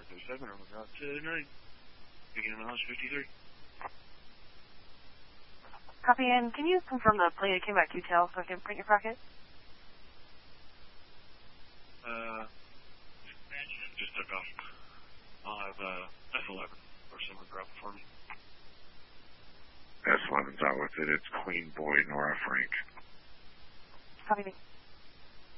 37 or Route 9. Beginning of House 53. Copy, and can you confirm the plane it came back to tail so I can print your packet? Just took off. I'll have S11 or someone drop it for me. S11's out with it. It's Queen Boy, Nora Frank. Copy me.